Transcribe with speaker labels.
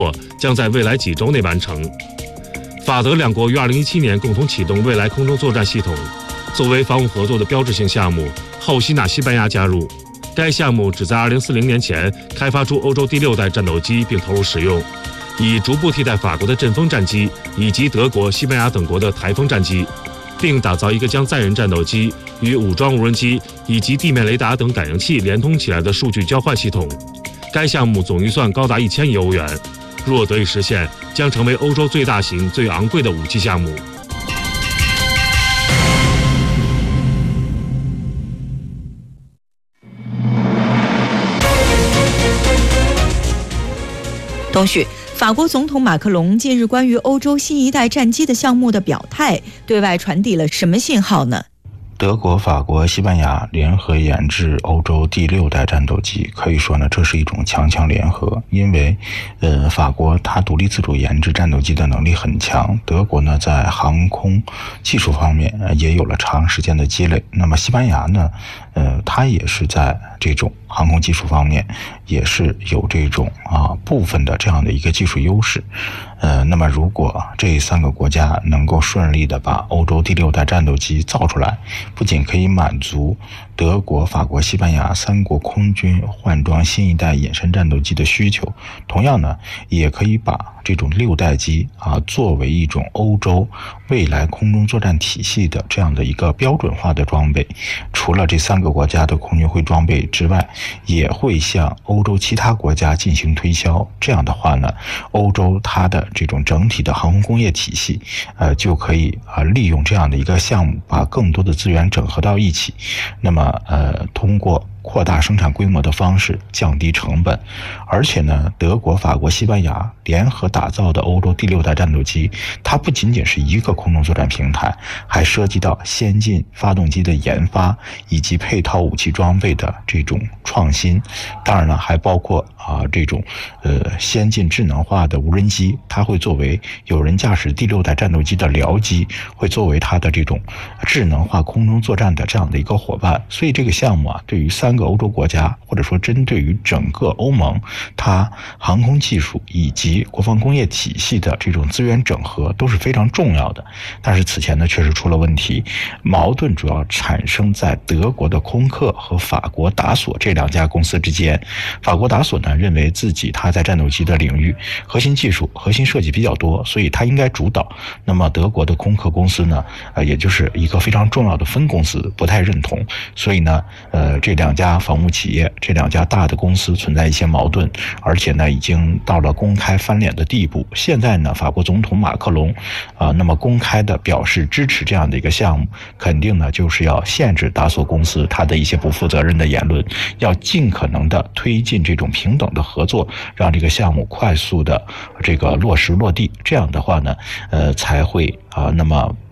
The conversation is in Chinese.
Speaker 1: 将在未来几周内完成。法德两国于2017年共同启动未来空中作战系统，作为防务合作的标志性项目，后吸纳西班牙加入。该项目旨在2040年前开发出欧洲第6代战斗机并投入使用，以逐步替代法国的阵风战机以及德国、西班牙等国的台风战机，并打造一个将载人战斗机与武装无人机以及地面雷达等感应器连通起来的数据交换系统。该项目总预算高达1000亿欧元，若得以实现，将成为欧洲最大型、最昂贵的武器项目。
Speaker 2: 东旭，法国总统马克龙近日关于欧洲新一代战机的项目的表态，对外传递了什么信号呢？
Speaker 3: 德国、法国、西班牙联合研制欧洲第6代战斗机，可以说呢，这是一种强强联合。因为，法国它独立自主研制战斗机的能力很强，德国呢在航空技术方面也有了长时间的积累。那么西班牙呢，它也是在这种航空技术方面也是有这种部分的这样的一个技术优势。那么如果这3个国家能够顺利的把欧洲第6代战斗机造出来，不仅可以满足德国、法国、西班牙3国空军换装新一代隐身战斗机的需求，同样呢，也可以把这种6代机作为一种欧洲未来空中作战体系的这样的一个标准化的装备。除了这3个国家的空军会装备之外，也会向欧洲其他国家进行推销。这样的话呢，欧洲它的这种整体的航空工业体系，就可以利用这样的一个项目，把更多的资源整合到一起。那么通过扩大生产规模的方式降低成本。而且呢，德国、法国、西班牙联合打造的欧洲第6代战斗机，它不仅仅是一个空中作战平台，还涉及到先进发动机的研发以及配套武器装备的这种创新。当然了，还包括这种先进智能化的无人机，它会作为有人驾驶第6代战斗机的僚机，会作为它的这种智能化空中作战的这样的一个伙伴。所以这个项目对于3个欧洲国家，或者说针对于整个欧盟，它航空技术以及国防工业体系的这种资源整合都是非常重要的。但是此前呢，确实出了问题，矛盾主要产生在德国的空客和法国达索这2家公司之间。法国达索呢，认为自己它在战斗机的领域核心技术、核心设计比较多，所以它应该主导。那么德国的空客公司呢，也就是一个非常重要的分公司，不太认同。所以呢，这2家防务企业，这2家大的公司存在一些矛盾，而且呢，已经到了公开翻脸的地步。现在呢，法国总统马克龙那么公开的表示支持这样的一个项目，肯定呢就是要限制达索公司它的一些不负责任的言论，要尽可能的推进这种平等的合作，让这个项目快速的这个落实落地。这样的话呢，才会那么